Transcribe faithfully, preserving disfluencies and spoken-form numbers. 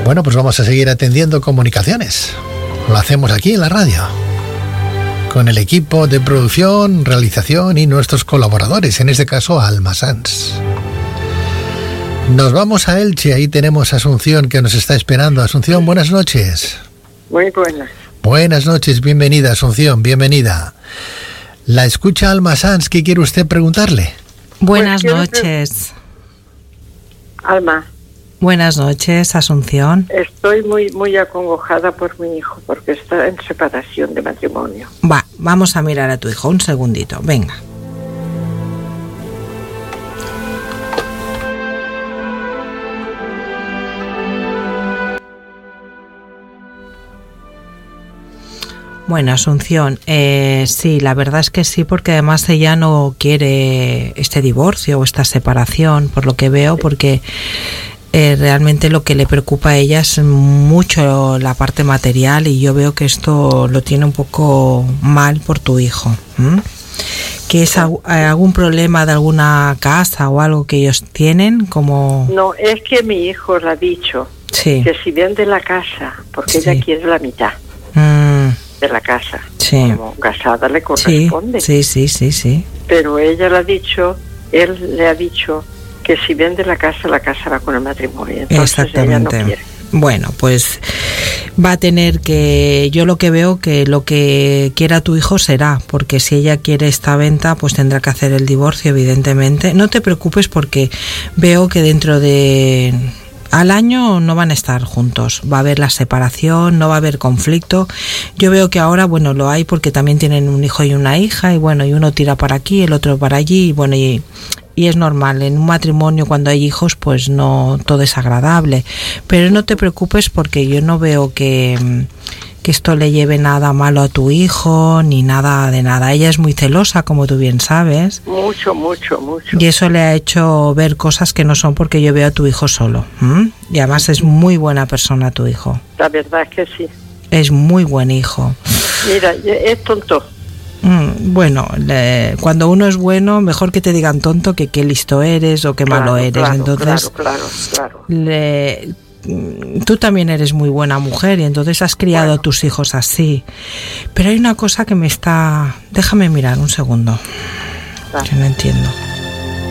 Bueno, pues vamos a seguir atendiendo comunicaciones. Lo hacemos aquí en la radio, con el equipo de producción, realización y nuestros colaboradores, en este caso Alma Sans. Nos vamos a Elche, ahí tenemos a Asunción que nos está esperando. Asunción, buenas noches. Muy buenas. Buenas noches, bienvenida Asunción, bienvenida. La escucha Alma Sans, ¿qué quiere usted preguntarle? Buenas pues noches. Pre- Alma. Buenas noches, Asunción. Estoy muy muy acongojada por mi hijo porque está en separación de matrimonio. Va, vamos a mirar a tu hijo, un segundito, venga. Bueno, Asunción, eh, sí, la verdad es que sí, porque además ella no quiere este divorcio o esta separación, por lo que veo, porque eh, realmente lo que le preocupa a ella es mucho la parte material y yo veo que esto lo tiene un poco mal por tu hijo. ¿Mm? ¿Que es algún problema de alguna casa o algo que ellos tienen? Como... No, es que mi hijo le ha dicho sí. que si vende la casa, porque sí. ella quiere la mitad. Mm. de la casa, sí. como casada le corresponde. Sí, sí, sí, sí. Pero ella le ha dicho, él le ha dicho que si vende la casa, la casa va con el matrimonio. Entonces exactamente. Ella no quiere. Bueno, pues va a tener que, yo lo que veo que lo que quiera tu hijo será, porque si ella quiere esta venta, pues tendrá que hacer el divorcio, evidentemente. No te preocupes porque veo que dentro de... al año no van a estar juntos, va a haber la separación, no va a haber conflicto. Yo veo que ahora, bueno, lo hay porque también tienen un hijo y una hija, y bueno, y uno tira para aquí, el otro para allí, y bueno, y, y es normal, en un matrimonio cuando hay hijos, pues no todo es agradable. Pero no te preocupes porque yo no veo que... que esto le lleve nada malo a tu hijo, ni nada de nada. Ella es muy celosa, como tú bien sabes. Mucho, mucho, mucho. Y eso le ha hecho ver cosas que no son porque yo veo a tu hijo solo. ¿Mm? Y además es muy buena persona tu hijo. La verdad es que sí. Es muy buen hijo. Mira, es tonto. Mm, bueno, le, cuando uno es bueno, mejor que te digan tonto que qué listo eres o qué claro, malo eres. Claro, entonces, claro, claro, claro. Le, tú también eres muy buena mujer y entonces has criado bueno. a tus hijos así. Pero hay una cosa que me está... Déjame mirar un segundo. Claro. Yo no entiendo.